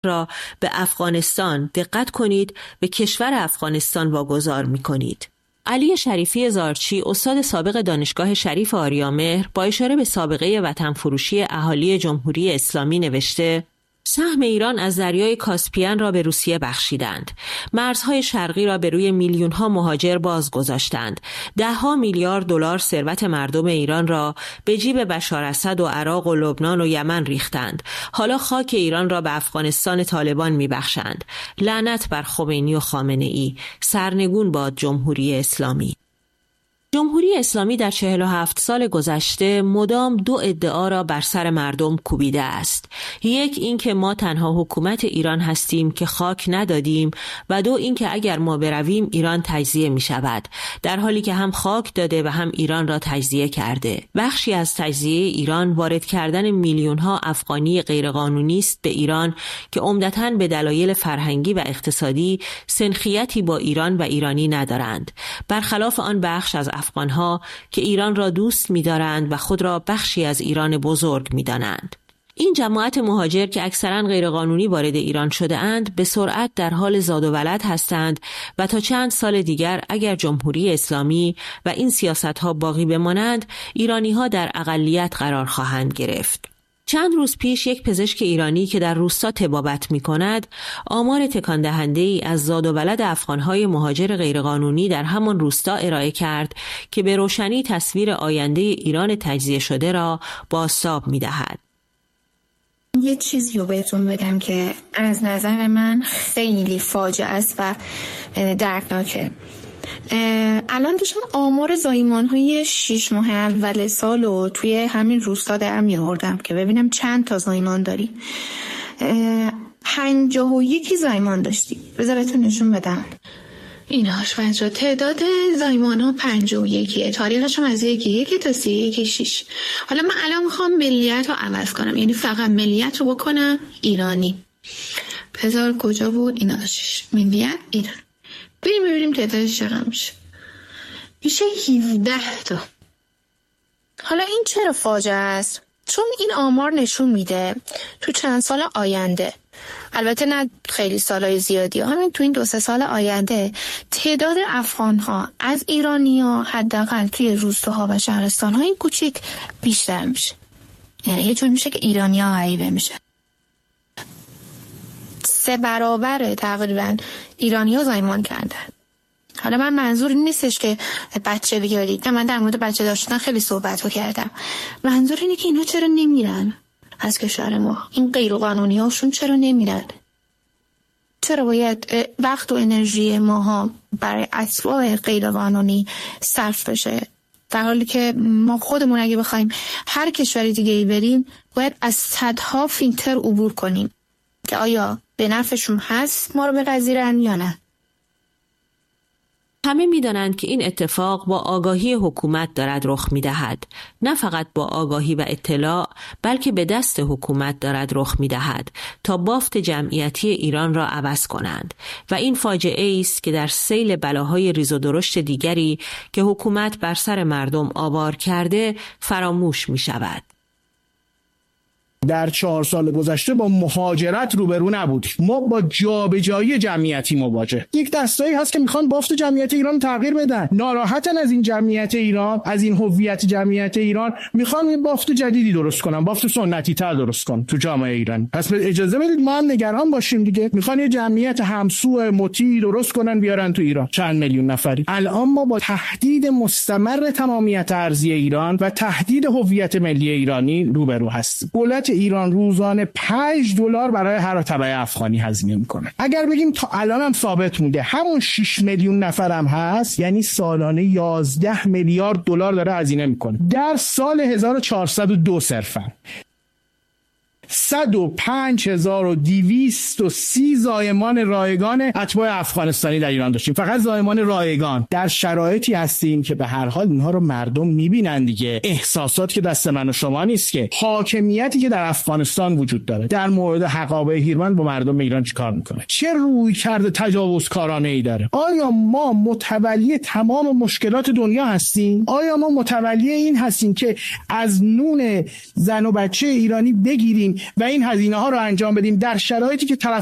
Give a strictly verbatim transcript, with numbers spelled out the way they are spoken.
را به افغانستان، دقت کنید، به کشور افغانستان واگذار می‌کنید. علی شریفی زارچی، استاد سابق دانشگاه شریف آریامهر، با اشاره به سابقه وطن فروشی اهالی جمهوری اسلامی نوشته: سهم ایران از دریای کاسپیان را به روسیه بخشیدند. مرزهای شرقی را به روی میلیون‌ها مهاجر باز گذاشتند. ده‌ها میلیارد دلار ثروت مردم ایران را به جیب بشار اسد و عراق و لبنان و یمن ریختند. حالا خاک ایران را به افغانستان طالبان میبخشند. لعنت بر خمینی و خامنه‌ای. سرنگون باد جمهوری اسلامی. جمهوری اسلامی در چهل و هفت سال گذشته مدام دو ادعا را بر سر مردم کوبیده است. یک، این که ما تنها حکومت ایران هستیم که خاک ندادیم، و دو، این که اگر ما برویم ایران تجزیه می شود، در حالی که هم خاک داده و هم ایران را تجزیه کرده. بخشی از تجزیه ایران وارد کردن میلیون ها افغانی غیرقانونی است به ایران که عمدتاً به دلایل فرهنگی و اقتصادی سنخیتی با ایران و ایرانی ندارند، برخلاف آن بخش از افغانها که ایران را دوست می‌دارند و خود را بخشی از ایران بزرگ می‌دانند. این جماعت مهاجر که اکثراً غیرقانونی وارد ایران شده اند، به سرعت در حال زاد و ولد هستند و تا چند سال دیگر اگر جمهوری اسلامی و این سیاست‌ها باقی بمانند، ایرانی‌ها در اقلیت قرار خواهند گرفت. چند روز پیش یک پزشک ایرانی که در روستا طبابت می کند آمار تکان دهنده ای از زاد و ولد افغانهای مهاجر غیرقانونی در همان روستا ارائه کرد که به روشنی تصویر آینده ایران تجزیه شده را بازتاب می دهد. یه چیزی رو بهتون بگم که از نظر من خیلی فاجعه است و دردناکه. الان داشتم آمار زایمان های شیش ماه اول سال رو توی همین روستا در می آوردم که ببینم چند تا زایمان داری. پنجاه و یکی زایمان داشتی. بذار بهتون نشون بدم. ایناش پنجاه، تعداد زایمان ها پنجاه و یکیه. تاریخش هم از یکی یکی تا سی یکی شیش. حالا من الان میخوام ملیت رو عوض کنم، یعنی فقط ملیت رو بکنم ایرانی. بذار کجا بود؟ اینا داشتش ملیت ایران. بریم ببینیم تعدادش چقدر میشه. میشه هفده تا. حالا این چرا فاجعه است؟ چون این آمار نشون میده تو چند سال آینده، البته نه خیلی سالای زیادی، همین تو این دو سه سال آینده تعداد افغان ها از ایرانی ها حداقل توی روستاها و شهرستان های کوچیک بیشتر میشه. یعنی یه جور میشه که ایرانی ها غریبه میشه. سه برابر تقریبا ایرانی ها زایمان کردن. حالا من منظور این نیستش که بچه بیارید، من در مورد بچه داشتن خیلی صحبت رو کردم. منظور اینه که اینا چرا نمیرن از کشور ما؟ این غیر قانونی هاشون چرا نمیرن؟ چرا باید وقت و انرژی ماها برای اتباع غیر قانونی صرف بشه، در حالی که ما خودمون اگه بخوایم هر کشوری دیگه ای بریم باید از صدها فیلتر عبور کنیم که آیا به نفعشون هست ما رو بپذیرن یا نه. همه می‌دانند که این اتفاق با آگاهی حکومت دارد رخ می‌دهد. نه فقط با آگاهی و اطلاع، بلکه به دست حکومت دارد رخ می‌دهد تا بافت جمعیتی ایران را عوض کنند و این فاجعه است که در سیل بلاهای ریز و درشت دیگری که حکومت بر سر مردم آوار کرده فراموش می‌شود. در چهار سال گذشته با مهاجرت روبرو نبودیم، ما با جابجایی جمعیتی مواجه. یک دستایی هست که میخوان بافت جمعیت ایران تغییر بدن، ناراحتن از این جمعیت ایران، از این هویت جمعیت ایران، میخوان این بافت جدیدی درست کنن، بافت سنتی تر درست کنن تو جامعه ایران. پس اجازه بدید ما هم نگران باشیم دیگه. میخوان یه جمعیت همسو مطیع درست کنن بیارن تو ایران، چند میلیون نفری. الان ما با تهدید مستمر تمامیت ارضی ایران و تهدید هویت ملی ایرانی روبرو هستیم. دولت ایران روزانه پنج دلار برای هر تبع افغانی هزینه میکنه. اگر بگیم تا الان هم ثابت مونده همون شش میلیون نفر هم هست، یعنی سالانه یازده میلیارد دلار داره هزینه میکنه. در سال هزار و چهارصد و دو صرفا صد و پنج هزار و دویست و سی زایمان رایگان اتباع افغانستانی در ایران داشتیم، فقط زایمان رایگان. در شرایطی هستیم که به هر حال اینها رو مردم میبینن دیگه، احساسات که دست من و شما نیست که، حاکمیتی که در افغانستان وجود داره. در مورد حقابه هیرمند با مردم ایران چیکار میکنه؟ چه روی کرده تجاوزکارانه ای داره؟ آیا ما متولی تمام مشکلات دنیا هستیم؟ آیا ما متولی این هستیم که از نون زن و بچه ایرانی بگیریم و این هزینه ها رو انجام بدیم در شرایطی که